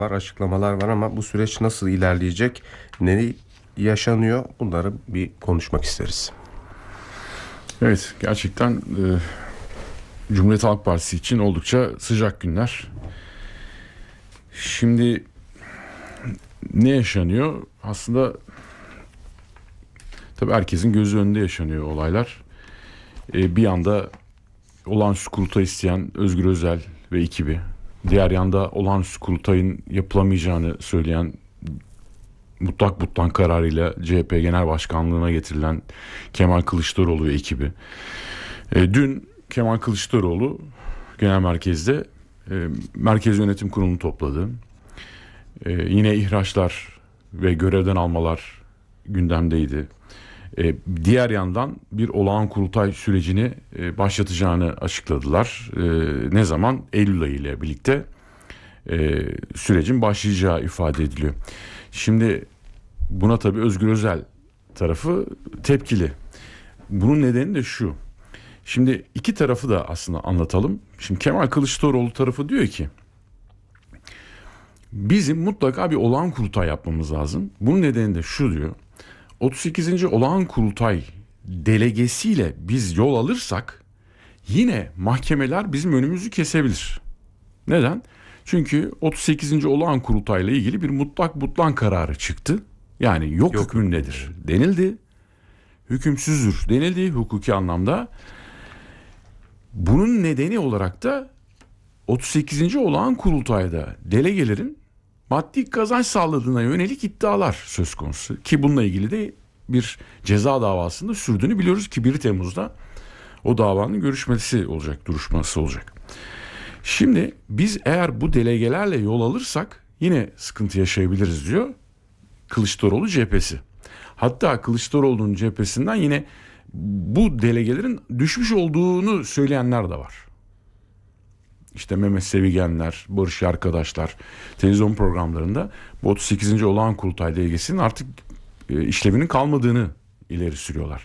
var, açıklamalar var ama bu süreç nasıl ilerleyecek, ne yaşanıyor, bunları bir konuşmak isteriz. Evet, gerçekten Cumhuriyet Halk Partisi için oldukça sıcak günler. Şimdi ne yaşanıyor? Aslında tabii herkesin gözü önünde yaşanıyor olaylar. Bir yanda olağanüstü kurultay isteyen Özgür Özel ve ekibi. Diğer yanda olağanüstü kurultayın yapılamayacağını söyleyen mutlak kararıyla CHP Genel Başkanlığı'na getirilen Kemal Kılıçdaroğlu ve ekibi. Dün Kemal Kılıçdaroğlu genel merkezde Merkez Yönetim Kurulu'nu topladı. Yine ihraçlar ve görevden almalar gündemdeydi. Diğer yandan bir olağan kurultay sürecini başlatacağını açıkladılar. Ne zaman? Eylül ayı ile birlikte sürecin başlayacağı ifade ediliyor. Şimdi buna tabii Özgür Özel tarafı tepkili. Bunun nedeni de şu. Şimdi iki tarafı da aslında anlatalım. Şimdi Kemal Kılıçdaroğlu tarafı diyor ki bizim mutlaka bir olağan kurultay yapmamız lazım. Bunun nedeni de şu diyor. 38. olağan kurultay delegesiyle biz yol alırsak yine mahkemeler bizim önümüzü kesebilir. Neden? Çünkü 38. olağan kurultayla ilgili bir mutlak kararı çıktı. Yani yok hükmündedir denildi. Hükümsüzdür denildi hukuki anlamda. Bunun nedeni olarak da 38. olağan kurultayda delegelerin maddi kazanç sağladığına yönelik iddialar söz konusu. Ki bununla ilgili de bir ceza davasında sürdüğünü biliyoruz ki 1 Temmuz'da o davanın görüşmesi olacak, duruşması olacak. Şimdi biz eğer bu delegelerle yol alırsak yine sıkıntı yaşayabiliriz diyor Kılıçdaroğlu cephesi. Hatta Kılıçdaroğlu'nun cephesinden yine bu delegelerin düşmüş olduğunu söyleyenler de var. İşte Mehmet Sevigenler, Barış arkadaşlar televizyon programlarında bu 38. olağan kurultay delegesinin artık işlevinin kalmadığını ileri sürüyorlar.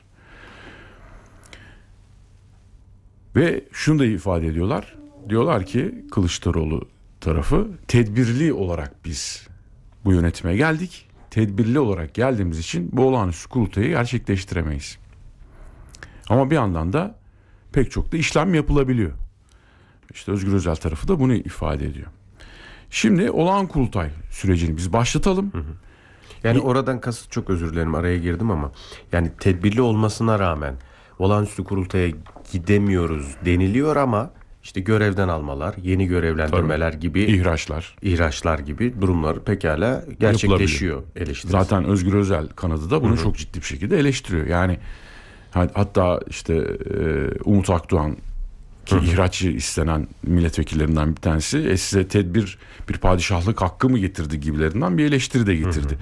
Ve şunu da ifade ediyorlar. Diyorlar ki Kılıçdaroğlu tarafı tedbirli olarak biz bu yönetime geldik. Tedbirli olarak geldiğimiz için bu olağanüstü kurultayı gerçekleştiremeyiz. Ama bir yandan da pek çok da işlem yapılabiliyor. İşte Özgür Özel tarafı da bunu ifade ediyor. Şimdi olağan kurultay sürecini biz başlatalım. Yani oradan kasıt, çok özür dilerim araya girdim ama yani tedbirli olmasına rağmen olağanüstü kurultaya gidemiyoruz deniliyor ama işte görevden almalar, yeni görevlendirmeler gibi, ihraçlar gibi durumlar pekala gerçekleşiyor eleştirisi. Zaten Özgür Özel kanadı da bunu çok ciddi bir şekilde eleştiriyor. Yani hatta işte Umut Akdoğan ki ihraççı istenen milletvekillerinden bir tanesi size tedbir bir padişahlık hakkı mı getirdi gibilerinden bir eleştiri de getirdi.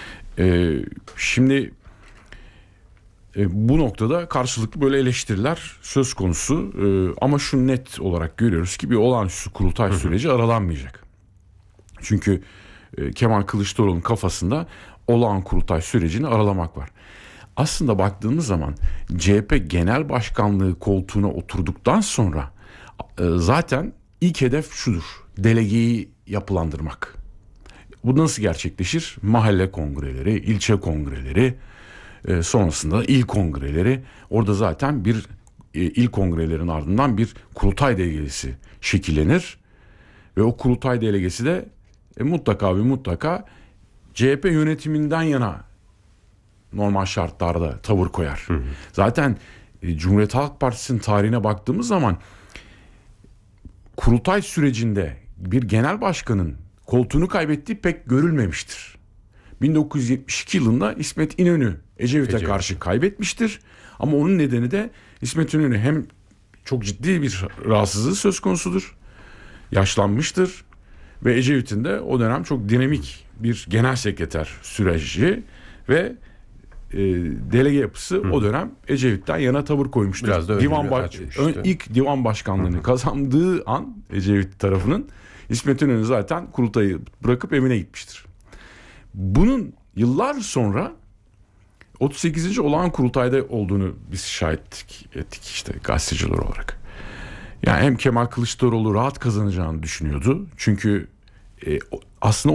Şimdi bu noktada karşılıklı böyle eleştiriler söz konusu ama şu net olarak görüyoruz ki bir olağanüstü kurultay süreci aralanmayacak. Çünkü Kemal Kılıçdaroğlu'nun kafasında olağan kurultay sürecini aralamak var. Aslında baktığımız zaman CHP Genel Başkanlığı koltuğuna oturduktan sonra zaten ilk hedef şudur: delegeyi yapılandırmak. Bu nasıl gerçekleşir? Mahalle kongreleri, ilçe kongreleri, sonrasında il kongreleri. Orada zaten bir il kongrelerin ardından bir kurultay delegesi şekillenir. Ve o kurultay delegesi de mutlaka CHP yönetiminden yana normal şartlarda tavır koyar. Zaten Cumhuriyet Halk Partisi'nin tarihine baktığımız zaman kurultay sürecinde bir genel başkanın koltuğunu kaybettiği pek görülmemiştir. 1972 yılında İsmet İnönü Ecevit'e karşı kaybetmiştir. Ama onun nedeni de İsmet İnönü hem çok ciddi bir rahatsızlığı söz konusudur, yaşlanmıştır ve Ecevit'in de o dönem çok dinamik bir genel sekreter süreci ve delege yapısı o dönem Ecevit'ten yana tavır koymuştur. Biraz da ilk divan başkanlığını kazandığı an Ecevit tarafının İsmet İnönü zaten kurultayı bırakıp evine gitmiştir. Bunun yıllar sonra 38. olağan kurultayda olduğunu biz şahit ettik işte gazeteciler olarak. Yani hem Kemal Kılıçdaroğlu rahat kazanacağını düşünüyordu. Çünkü aslında